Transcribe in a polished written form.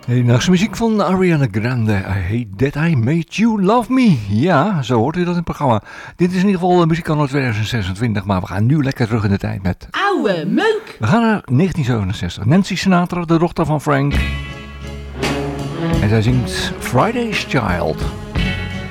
Nachtse muziek van Ariana Grande. I hate that I made you love me. Ja, zo hoort u dat in het programma. Dit is in ieder geval muziek anno 2026, maar we gaan nu lekker terug in de tijd met... Oude meuk! We gaan naar 1967. Nancy Sinatra, de dochter van Frank. En zij zingt Friday's Child.